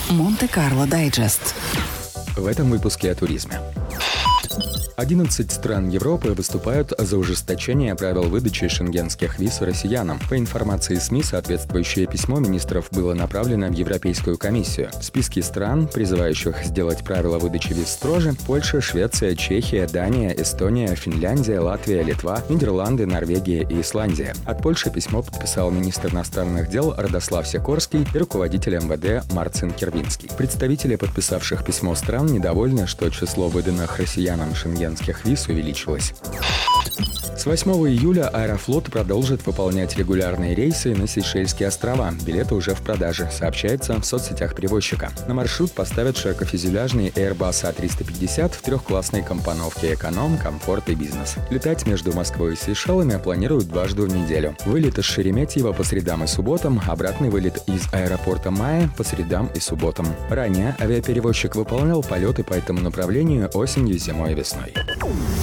Монте-Карло Дайджест. В этом выпуске о туризме. 11 стран Европы выступают за ужесточение правил выдачи шенгенских виз россиянам. По информации СМИ, соответствующее письмо министров было направлено в Европейскую комиссию. В списке стран, призывающих сделать правила выдачи виз строже, Польша, Швеция, Чехия, Дания, Эстония, Финляндия, Латвия, Литва, Нидерланды, Норвегия и Исландия. От Польши письмо подписал министр иностранных дел Радослав Сикорский и руководитель МВД Марцин Кирвинский. Представители подписавших письмо стран недовольны, что число выданных россиянам шенгенских виз увеличилось. С 8 июля Аэрофлот продолжит выполнять регулярные рейсы на Сейшельские острова. Билеты уже в продаже, сообщается в соцсетях перевозчика. На маршрут поставят широкофюзеляжный Airbus A350 в трехклассной компоновке эконом, комфорт и бизнес. Летать между Москвой и Сейшелами планируют дважды в неделю. Вылет из Шереметьево по средам и субботам, обратный вылет из аэропорта Майя по средам и субботам. Ранее авиаперевозчик выполнял полеты по этому направлению осенью, зимой и весной.